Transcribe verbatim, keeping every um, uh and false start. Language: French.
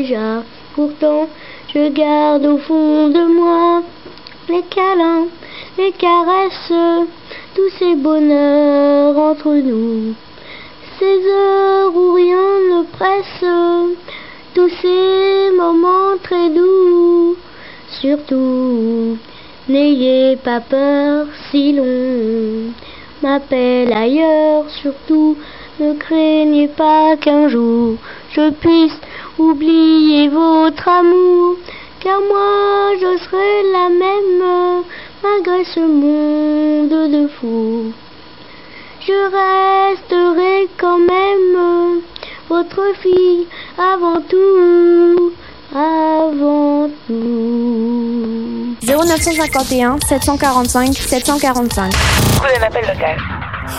déjà. Pourtant, je garde au fond de moi les câlins, les caresses, tous ces bonheurs entre nous. Ces heures où rien ne presse, tous ces moments très doux. Surtout, n'ayez pas peur si l'on m'appelle ailleurs. Surtout, ne craignez pas qu'un jour je puisse oublier votre amour. Car moi je serai la même malgré ce monde de fous. Je resterai quand même votre fille avant tout, avant tout. zéro neuf cent cinquante et un sept cent quarante-cinq sept cent quarante-cinq. Prenez l'appel local.